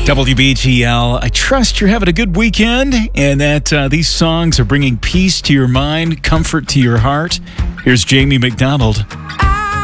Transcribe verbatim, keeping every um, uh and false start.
W B G L, I trust you're having a good weekend and that uh, these songs are bringing peace to your mind, comfort to your heart. Here's Jamie McDonald. I